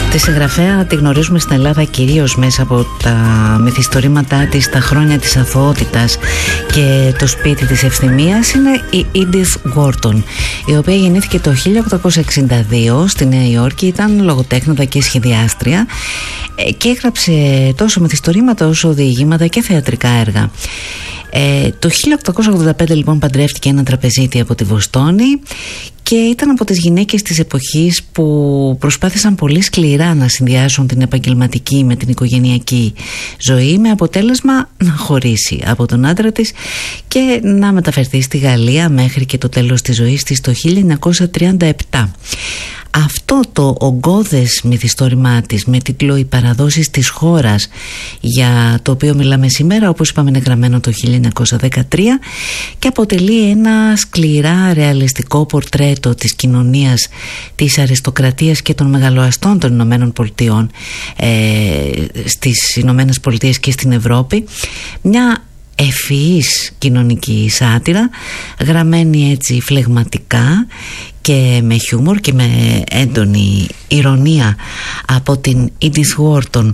Τη συγγραφέα τη γνωρίζουμε στην Ελλάδα κυρίως μέσα από τα μυθιστορήματά της, τα χρόνια της αθωότητας και το σπίτι της ευθυμίας. Είναι η Edith Wharton, η οποία γεννήθηκε το 1862 στη Νέα Υόρκη, ήταν λογοτέχνηδα και σχεδιάστρια και έγραψε τόσο μυθιστορήματα όσο διηγήματα και θεατρικά έργα. Το 1885 λοιπόν παντρεύτηκε έναν τραπεζίτη από τη Βοστόνη και ήταν από τις γυναίκες της εποχής που προσπάθησαν πολύ σκληρά να συνδυάσουν την επαγγελματική με την οικογενειακή ζωή, με αποτέλεσμα να χωρίσει από τον άντρα της και να μεταφερθεί στη Γαλλία μέχρι και το τέλος της ζωής της το 1937. Αυτό το ογκώδες μυθιστόρημά της με τίτλο «Οι παραδόσεις της χώρας», για το οποίο μιλάμε σήμερα, όπως είπαμε, είναι γραμμένο το 1913 και αποτελεί ένα σκληρά ρεαλιστικό πορτρέτο της κοινωνίας της αριστοκρατίας και των μεγαλοαστών των Ηνωμένων Πολιτειών στις Ηνωμένες Πολιτείες και στην Ευρώπη. Μια ευφυής κοινωνική σάτυρα, γραμμένη έτσι φλεγματικά και με χιούμορ και με έντονη ηρωνία από την Edith Wharton.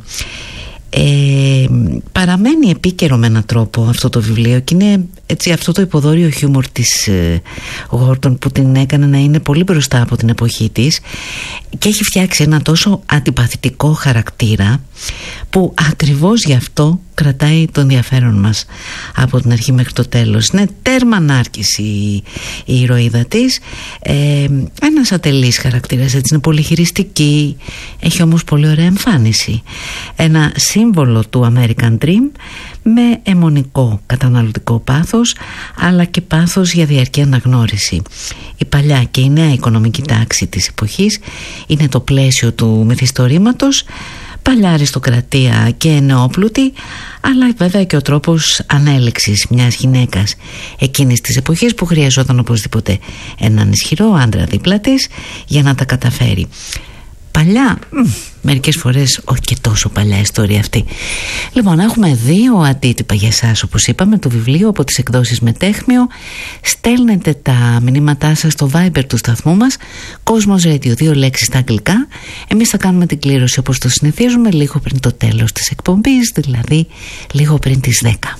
Παραμένει επίκαιρο με έναν τρόπο αυτό το βιβλίο και είναι έτσι αυτό το υποδόριο χιούμορ της Wharton που την έκανε να είναι πολύ μπροστά από την εποχή της και έχει φτιάξει ένα τόσο αντιπαθητικό χαρακτήρα που ακριβώς γι' αυτό κρατάει το ενδιαφέρον μας από την αρχή μέχρι το τέλος. Είναι τέρμα ανάρκηση η ηρωίδα της, ένας ατελής χαρακτήρας, έτσι, είναι πολύ χειριστική, έχει όμως πολύ ωραία εμφάνιση, ένα σύμβολο του American Dream με αιμονικό καταναλωτικό πάθος αλλά και πάθος για διαρκή αναγνώριση. Η παλιά και η νέα οικονομική τάξη της εποχής είναι το πλαίσιο του μυθιστορήματος, παλιά αριστοκρατία και νεόπλουτη, αλλά βέβαια και ο τρόπος ανέλυξης μιας γυναίκας εκείνης της εποχής που χρειαζόταν οπωσδήποτε έναν ισχυρό άντρα δίπλα της για να τα καταφέρει. Παλιά, μερικές φορές όχι και τόσο παλιά ιστορία αυτή. Λοιπόν, έχουμε δύο αντίτυπα για εσάς, όπως είπαμε, το βιβλίο από τις εκδόσεις Μετέχμιο. Στέλνετε τα μηνύματά σας στο Viber του σταθμού μας, Cosmos Radio, 2 λέξεις στα αγγλικά. Εμείς θα κάνουμε την κλήρωση όπως το συνηθίζουμε λίγο πριν το τέλος της εκπομπής, δηλαδή λίγο πριν τις 10.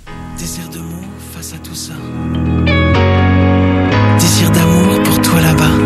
Désir d'amour face à tout ça. Désir d'amour pour toi là-bas.